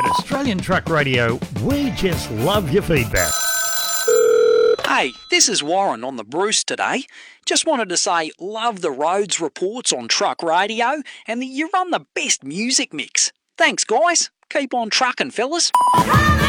Australian Truck Radio, we just love your feedback. Hey, this is Warren on the Bruce today. Just wanted to say love the roads reports on Truck Radio and that you run the best music mix. Thanks, guys. Keep on trucking, fellas.